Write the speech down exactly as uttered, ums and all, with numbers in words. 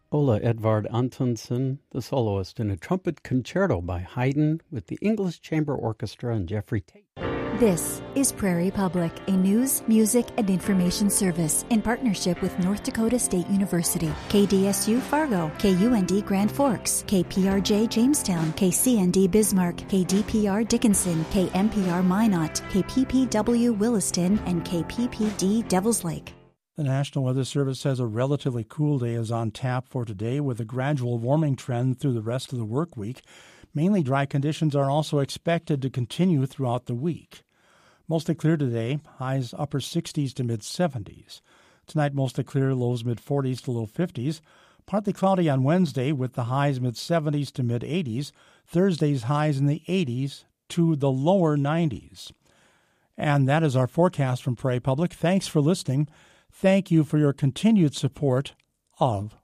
Ola Edvard Antonsen, the soloist in a trumpet concerto by Haydn with the English Chamber Orchestra and Jeffrey Tate. This is Prairie Public, a news, music, and information service in partnership with North Dakota State University, K D S U Fargo, K U N D Grand Forks, K P R J Jamestown, K C N D Bismarck, K D P R Dickinson, K M P R Minot, K P P W Williston, and K P P D Devils Lake. The National Weather Service says a relatively cool day is on tap for today with a gradual warming trend through the rest of the work week. Mainly dry conditions are also expected to continue throughout the week. Mostly clear today, highs upper sixties to mid-seventies. Tonight mostly clear, lows mid-forties to low fifties. Partly cloudy on Wednesday with the highs mid-seventies to mid-eighties. Thursday's highs in the eighties to the lower nineties. And that is our forecast from Prairie Public. Thanks for listening. Thank you for your continued support of